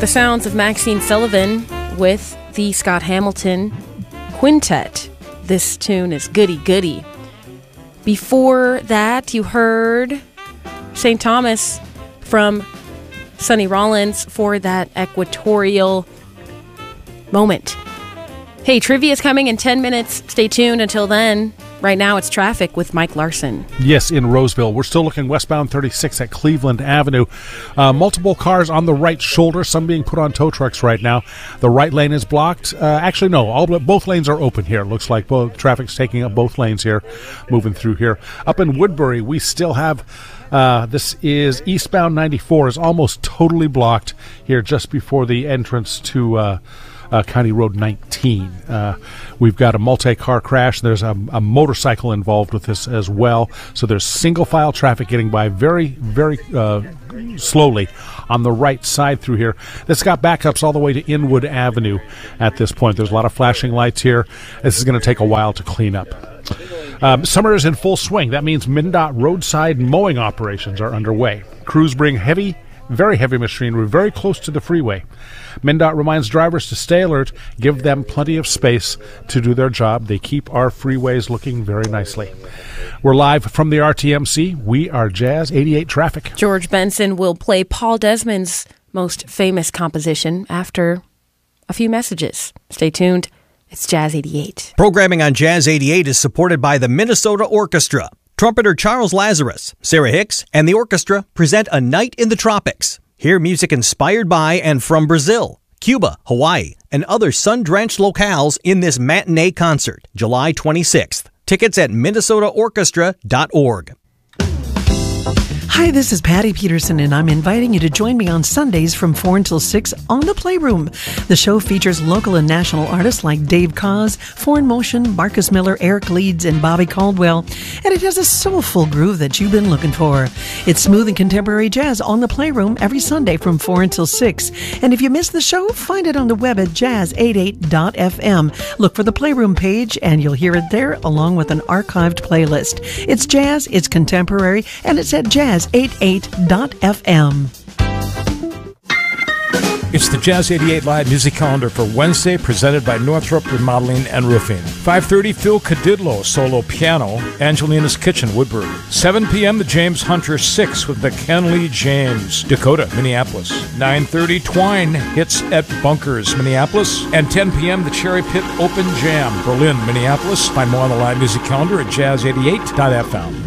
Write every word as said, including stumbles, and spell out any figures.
the sounds of Maxine Sullivan with the Scott Hamilton Quintet. This tune is Goody Goody. Before that, you heard Saint Thomas from Sonny Rollins for that equatorial moment. Hey, trivia is coming in ten minutes. Stay tuned until then. Right now, it's traffic with Mike Larson. Yes, in Roseville. We're still looking westbound thirty-six at Cleveland Avenue. Uh, multiple cars on the right shoulder, some being put on tow trucks right now. The right lane is blocked. Uh, actually, no, all both lanes are open here. It looks like both traffic's taking up both lanes here, moving through here. Up in Woodbury, we still have... Uh, this is eastbound ninety-four is almost totally blocked here just before the entrance to... Uh, Uh, County Road nineteen. Uh, we've got a multi-car crash. There's a, a motorcycle involved with this as well. So there's single-file traffic getting by very, very uh, slowly on the right side through here. This got backups all the way to Inwood Avenue at this point. There's a lot of flashing lights here. This is going to take a while to clean up. Um, summer is in full swing. That means MnDOT roadside mowing operations are underway. Crews bring heavy, very heavy machinery very close to the freeway. MnDOT reminds drivers to stay alert, give them plenty of space to do their job. They keep our freeways looking very nicely. We're live from the R T M C. We are Jazz eighty-eight Traffic. George Benson will play Paul Desmond's most famous composition after a few messages. Stay tuned. It's Jazz eighty-eight. Programming on Jazz eighty-eight is supported by the Minnesota Orchestra. Trumpeter Charles Lazarus, Sarah Hicks, and the orchestra present A Night in the Tropics. Hear music inspired by and from Brazil, Cuba, Hawaii, and other sun-drenched locales in this matinee concert, July twenty-sixth. Tickets at minnesota orchestra dot org. Hi, this is Patty Peterson, and I'm inviting you to join me on Sundays from four until six on The Playroom. The show features local and national artists like Dave Koz, Foreign Motion, Marcus Miller, Eric Leeds, and Bobby Caldwell, and it has a soulful groove that you've been looking for. It's smooth and contemporary jazz on The Playroom every Sunday from four until six. And if you miss the show, find it on the web at jazz eighty-eight dot f m. Look for the Playroom page, and you'll hear it there along with an archived playlist. It's jazz, it's contemporary, and it's at jazz eighty-eight dot f m. It's the Jazz eighty-eight Live Music Calendar for Wednesday, presented by Northrop Remodeling and Roofing. five thirty, Phil Cadidlo, solo piano, Angelina's Kitchen, Woodbury. seven p.m., the James Hunter six with the Ken Lee James, Dakota, Minneapolis. nine thirty, Twine hits at Bunkers, Minneapolis. And ten p.m., the Cherry Pit Open Jam, Berlin, Minneapolis. Find more on the Live Music Calendar at jazz eighty-eight dot f m.